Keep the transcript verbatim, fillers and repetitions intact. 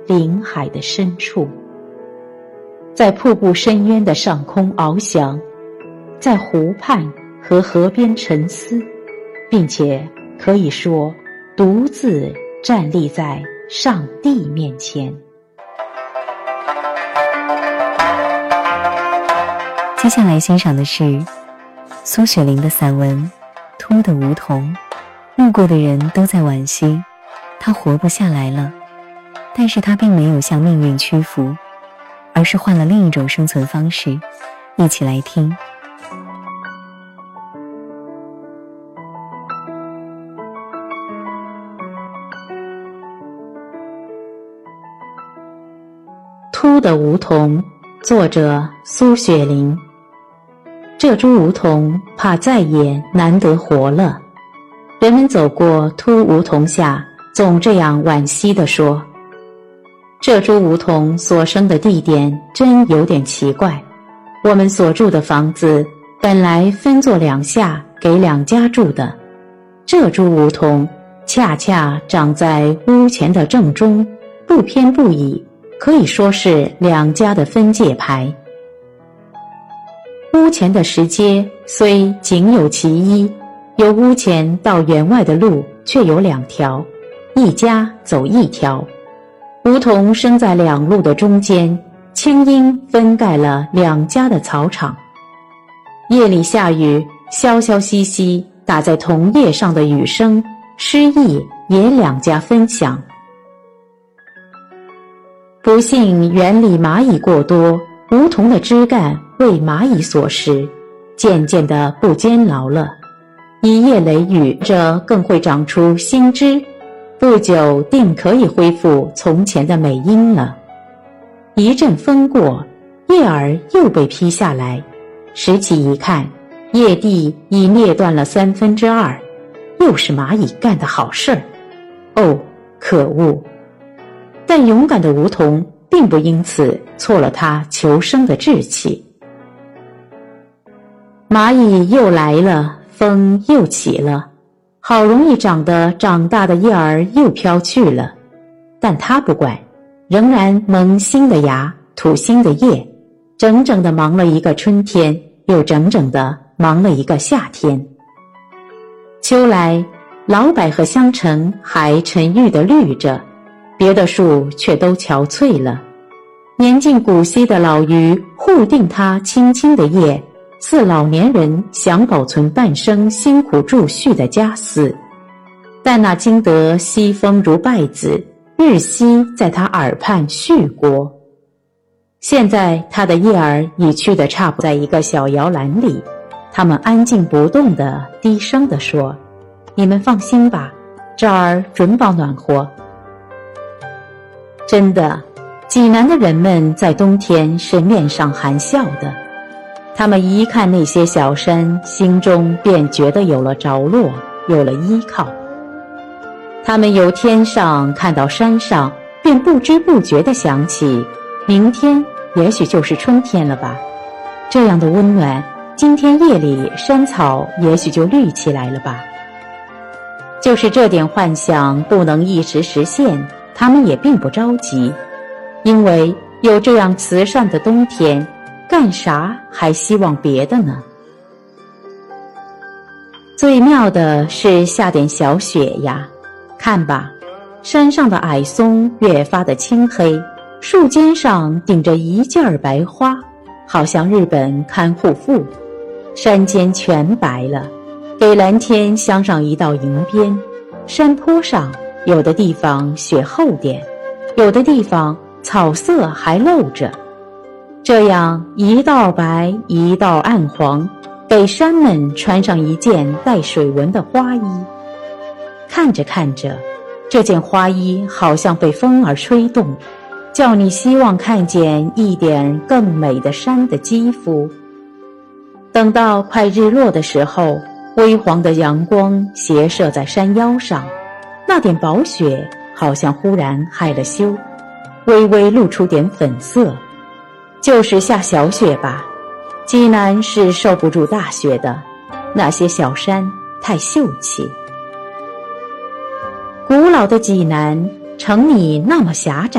临海的深处，在瀑布深渊的上空翱翔，在湖畔和河边沉思，并且可以说独自站立在上帝面前。 接下来欣赏的是苏雪龄的散文《秃的梧桐》。路过的人都在惋惜，他活不下来了，但是他并没有向命运屈服，而是换了另一种生存方式。一起来听。 秃的梧桐，作者苏雪龄。这株梧桐怕再也难得活了，人们走过秃梧桐下，总这样惋惜地说，这株梧桐所生的地点真有点奇怪，我们所住的房子本来分作两下给两家住的，这株梧桐恰恰长在屋前的正中，不偏不倚，可以说是两家的分界牌。屋前的石阶虽仅有其一，由屋前到园外的路却有两条，一家走一条。梧桐生在两路的中间，青荫分盖了两家的草场。夜里下雨，潇潇兮兮打在桐叶上的雨声，诗意也两家分享。不幸园里蚂蚁过多，梧桐的枝干为蚂蚁所食，渐渐地不坚牢了。一夜雷雨，这更会长出新枝，不久定可以恢复从前的美音了。一阵风过，叶儿又被劈下来，拾起一看，叶蒂已裂断了三分之二，又是蚂蚁干的好事儿。哦，可恶！但勇敢的梧桐并不因此错了它求生的志气。蚂蚁又来了，风又起了，好容易长得长大的叶儿又飘去了，但它不管，仍然萌新的芽，吐新的叶，整整的忙了一个春天，又整整的忙了一个夏天。秋来，老柏和香橙还沉郁地绿着，别的树却都憔悴了。年近古稀的老榆护定它青青的叶，似老年人想保存半生辛苦筑蓄的家私，但那经得西风如败子，日夕在他耳畔续过。现在他的叶儿已去得差不在一个小摇篮里，他们安静不动地低声地说，你们放心吧，这儿准保暖和。真的，济南的人们在冬天是面上含笑的，他们一看那些小山，心中便觉得有了着落，有了依靠。他们由天上看到山上，便不知不觉地想起，明天也许就是春天了吧。这样的温暖，今天夜里山草也许就绿起来了吧。就是这点幻想不能一时实现，他们也并不着急，因为有这样慈善的冬天，干啥还希望别的呢？最妙的是下点小雪呀，看吧，山上的矮松越发的青黑，树尖上顶着一件儿白花，好像日本看护妇。山间全白了，给蓝天镶上一道银边。山坡上有的地方雪厚点，有的地方草色还露着，这样一道白一道暗黄，给山们穿上一件带水纹的花衣。看着看着，这件花衣好像被风儿吹动，叫你希望看见一点更美的山的肌肤。等到快日落的时候，微黄的阳光斜射在山腰上，那点薄雪好像忽然害了羞，微微露出点粉色。就是下小雪吧，济南是受不住大雪的，那些小山太秀气。古老的济南，城里那么狭窄，